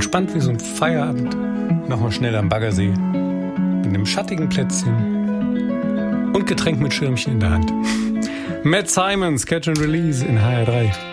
Entspannt wie so ein Feierabend. Nochmal schnell am Baggersee. Mit einem schattigen Plätzchen. Und Getränk mit Schirmchen in der Hand. Matt Simons, Catch and Release in HR3.